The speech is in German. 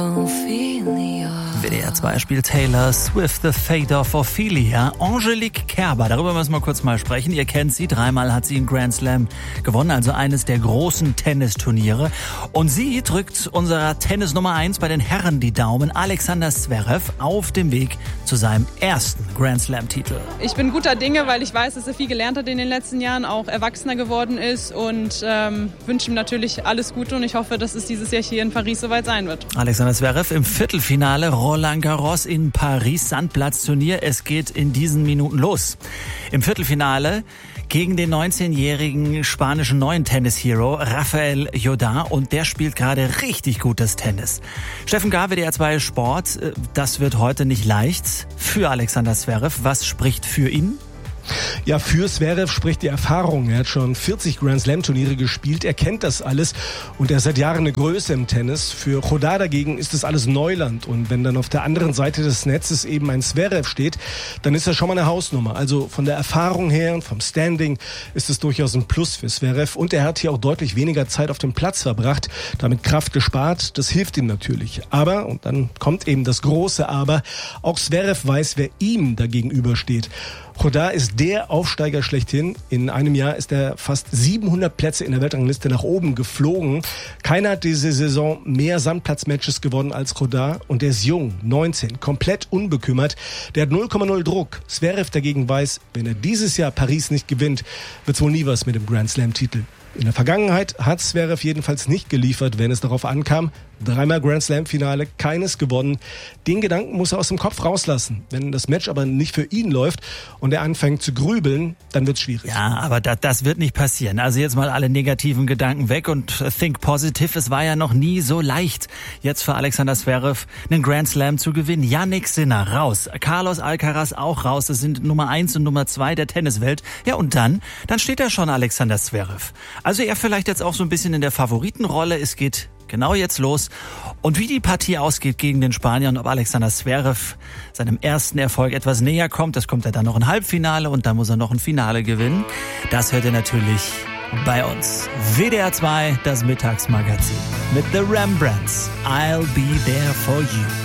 WDR 2 spielt Taylor Swift The Fate of Ophelia. Angelique Kerber, darüber müssen wir kurz mal sprechen. Ihr kennt sie, 3-mal hat sie einen Grand Slam gewonnen, also eines der großen Tennisturniere. Und sie drückt unserer Tennis Nummer 1 bei den Herren die Daumen, Alexander Zverev, auf dem Weg zu seinem ersten Grand Slam Titel. Ich bin guter Dinge, weil ich weiß, dass er viel gelernt hat in den letzten Jahren, auch erwachsener geworden ist und wünsche ihm natürlich alles Gute und ich hoffe, dass es dieses Jahr hier in Paris soweit sein wird. Alexander Zverev im Viertelfinale, Roland Garros in Paris, Sandplatzturnier. Es geht in diesen Minuten los. Im Viertelfinale gegen den 19-jährigen spanischen neuen Tennis-Hero Rafael Jodin und der spielt gerade richtig gutes Tennis. Steffen Gar, WDR 2 Sport, das wird heute nicht leicht für Alexander Zverev. Was spricht für ihn? Ja, für Zverev spricht die Erfahrung. Er hat schon 40 Grand Slam Turniere gespielt. Er kennt das alles und er ist seit Jahren eine Größe im Tennis. Für Jodin dagegen ist das alles Neuland. Und wenn dann auf der anderen Seite des Netzes eben ein Zverev steht, dann ist das schon mal eine Hausnummer. Also von der Erfahrung her und vom Standing ist es durchaus ein Plus für Zverev. Und er hat hier auch deutlich weniger Zeit auf dem Platz verbracht, damit Kraft gespart. Das hilft ihm natürlich. Aber, und dann kommt eben das große Aber, auch Zverev weiß, wer ihm dagegenüber steht. Jodin ist der Aufsteiger schlechthin. In einem Jahr ist er fast 700 Plätze in der Weltrangliste nach oben geflogen. Keiner hat diese Saison mehr Sandplatzmatches gewonnen als Jodin. Und der ist jung, 19, komplett unbekümmert. Der hat 0,0 Druck. Zverev dagegen weiß, wenn er dieses Jahr Paris nicht gewinnt, wird's wohl nie was mit dem Grand Slam-Titel. In der Vergangenheit hat Zverev jedenfalls nicht geliefert, wenn es darauf ankam. 3-mal Grand Slam-Finale, keines gewonnen. Den Gedanken muss er aus dem Kopf rauslassen. Wenn das Match aber nicht für ihn läuft und er anfängt zu grübeln, dann wird's schwierig. Ja, aber das wird nicht passieren. Also jetzt mal alle negativen Gedanken weg und think positive. Es war ja noch nie so leicht, jetzt für Alexander Zverev einen Grand Slam zu gewinnen. Jannik Sinner raus, Carlos Alcaraz auch raus. Das sind Nummer 1 und Nummer 2 der Tenniswelt. Ja, und dann steht da schon Alexander Zverev. Also er vielleicht jetzt auch so ein bisschen in der Favoritenrolle. Es geht genau jetzt los. Und wie die Partie ausgeht gegen den Spanier und ob Alexander Zverev seinem ersten Erfolg etwas näher kommt, das kommt er dann noch ein Halbfinale und dann muss er noch ein Finale gewinnen. Das hört ihr natürlich bei uns. WDR 2, das Mittagsmagazin mit The Rembrandts. I'll be there for you.